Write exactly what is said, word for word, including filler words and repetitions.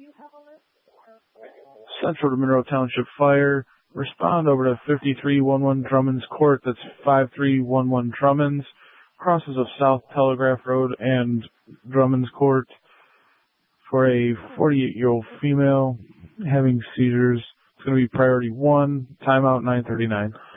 Central to Monroe Township Fire. Respond over to fifty-three eleven Drummonds Court. That's five three one one Drummonds. Crosses of South Telegraph Road and Drummonds Court for a forty-eight-year-old female having seizures. It's going to be priority one, timeout nine thirty-nine.